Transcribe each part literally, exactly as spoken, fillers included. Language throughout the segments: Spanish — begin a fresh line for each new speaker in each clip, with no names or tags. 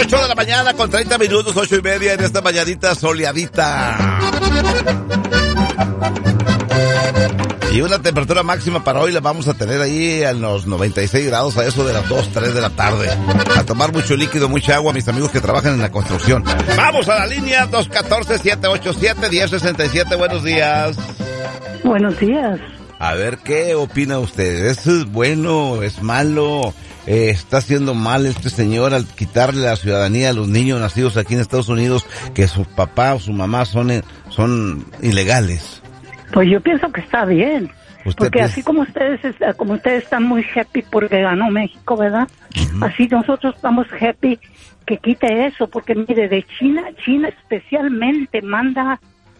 ocho de la mañana con treinta minutos, ocho y media en esta mañanita soleadita. Y una temperatura máxima para hoy la vamos a tener ahí a los noventa y seis grados a eso de las dos, tres de la tarde. A tomar mucho líquido, mucha agua, mis amigos que trabajan en la construcción. Vamos a la línea dos uno cuatro, siete ocho siete, uno cero seis siete. Buenos días.
Buenos días.
A ver, ¿qué opina usted? ¿Es bueno? ¿Es malo? Eh, ¿Está haciendo mal este señor al quitarle la ciudadanía a los niños nacidos aquí en Estados Unidos que su papá o su mamá son, son ilegales?
Pues yo pienso que está bien, porque piensa? así como ustedes como ustedes están muy happy porque ganó México, ¿verdad? Uh-huh. Así nosotros estamos happy que quite eso, porque mire, de China, China especialmente manda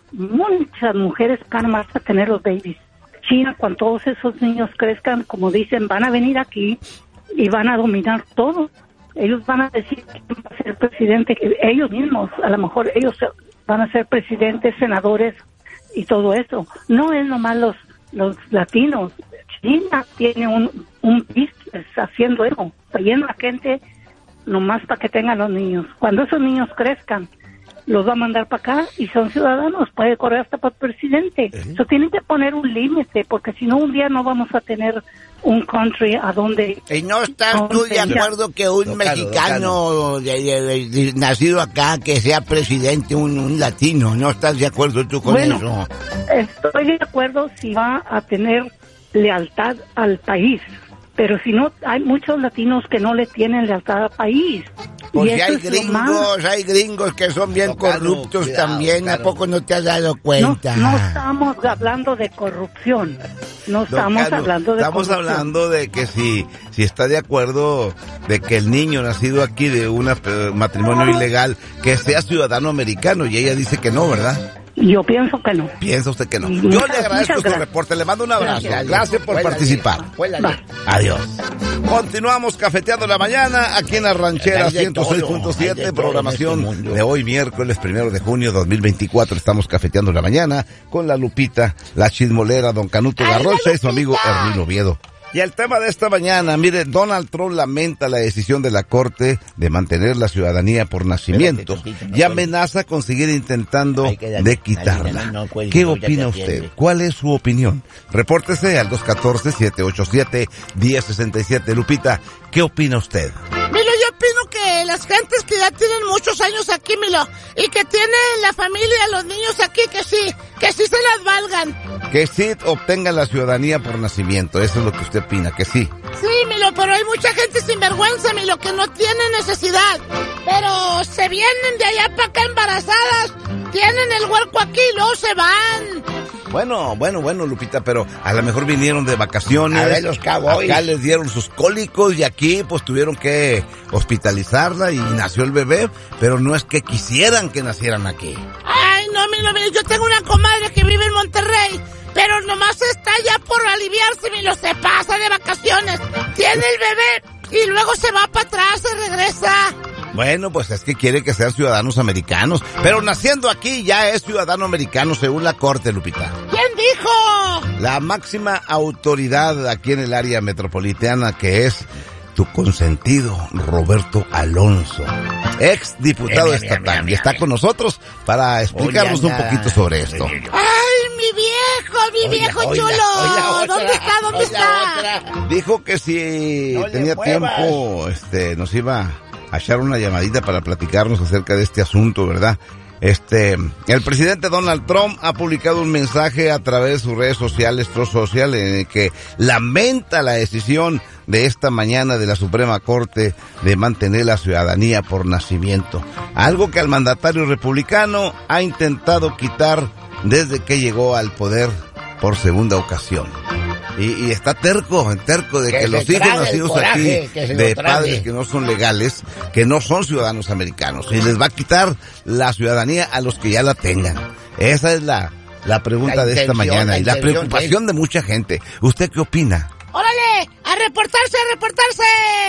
muchas mujeres para más a tener los babies. China, cuando todos esos niños crezcan, como dicen, van a venir aquí y van a dominar todo. Ellos van a decir quién va a ser presidente, ellos mismos, a lo mejor ellos van a ser presidentes, senadores y todo eso. No es nomás los los latinos. China tiene un un business haciendo eso, trayendo a gente nomás para que tengan los niños. Cuando esos niños crezcan, los va a mandar para acá y son ciudadanos, puede correr hasta para presidente. Eso tienen que poner un límite, porque si no un día no vamos a tener un country a donde...
¿Y no estás tú de acuerdo que un Docano, mexicano de, de, de, nacido acá, que sea presidente, un, un latino? ¿No estás de acuerdo tú con
bueno,
eso?
Estoy de acuerdo si va a tener lealtad al país, pero si no, hay muchos latinos que no le tienen lealtad al país.
Porque hay gringos, hay gringos que son bien Docano, corruptos cuidado, también, claro. ¿A poco no te has dado cuenta?
No, no estamos hablando de corrupción, no estamos Docano, hablando de
estamos
corrupción.
Estamos hablando de que si, si está de acuerdo de que el niño nacido aquí de un matrimonio ilegal, que sea ciudadano americano, y ella dice que no, ¿verdad?
Yo pienso que no.
¿Piensa usted que no? Muchas, Yo le agradezco su reporte, le mando un abrazo. Gracias, gracias por Huélale. participar.
Huélale.
Adiós. Continuamos cafeteando la mañana aquí en la ranchera ciento seis punto siete, programación este de hoy miércoles primero de junio de dos mil veinticuatro. Estamos cafeteando la mañana con la Lupita, la chismolera, don Canuto Garrocha y su amigo Hermino Oviedo. Y el tema de esta mañana, mire, Donald Trump lamenta la decisión de la Corte de mantener la ciudadanía por nacimiento y amenaza con seguir intentando de quitarla. ¿Qué opina usted? ¿Cuál es su opinión? Repórtese al dos uno cuatro, siete ocho siete, uno cero seis siete. Lupita, ¿qué opina usted?
Milo, yo opino que las gentes que ya tienen muchos años aquí, Milo, y que tienen la familia, los niños aquí, que sí, que sí se las valgan.
Que sí obtengan la ciudadanía por nacimiento, eso es lo que usted opina, que sí.
Sí, Milo, pero hay mucha gente sinvergüenza, Milo, que no tiene necesidad, pero se vienen de allá para acá embarazadas, tienen el huerco aquí y luego se van.
Bueno, bueno, bueno, Lupita, pero a lo mejor vinieron de vacaciones.
A ver los cowboys.
Acá les dieron sus cólicos y aquí pues tuvieron que hospitalizarla y nació el bebé, pero no es que quisieran que nacieran aquí.
Ay, no, Milo, Milo, yo tengo una comadre que vive en Monterrey, pero nomás está ya por aliviarse, Milo, se pasa de vacaciones, tiene el bebé y luego se va para atrás, se regresa.
Bueno, pues es que quiere que sean ciudadanos americanos, pero naciendo aquí ya es ciudadano americano según la Corte, Lupita.
¿Quién dijo?
La máxima autoridad aquí en el área metropolitana, que es tu consentido, Roberto Alonso, ex diputado estatal, y está con nosotros para explicarnos un poquito sobre esto.
¡Ay, mi viejo, mi oiga, viejo oiga, chulo! Oiga, ¿dónde está, dónde oiga, está?
Otra. Dijo que si no tenía tiempo, este, nos iba a echar una llamadita para platicarnos acerca de este asunto, ¿verdad? Este, el presidente Donald Trump ha publicado un mensaje a través de sus redes sociales, Truth Social, en el que lamenta la decisión de esta mañana de la Suprema Corte de mantener la ciudadanía por nacimiento. Algo que el mandatario republicano ha intentado quitar desde que llegó al poder por segunda ocasión. Y, y está terco, terco de que, que los hijos nacidos coraje, aquí de padres que no son legales, que no son ciudadanos americanos, y les va a quitar la ciudadanía a los que ya la tengan. Esa es la, la pregunta la de esta mañana y la preocupación de mucha gente. ¿Usted qué opina?
¡Órale! ¡A reportarse, a reportarse!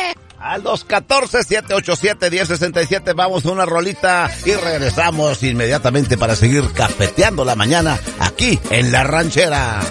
Al dos uno cuatro, siete ocho siete, uno cero seis siete, vamos a una rolita y regresamos inmediatamente para seguir cafeteando la mañana aquí en La Ranchera.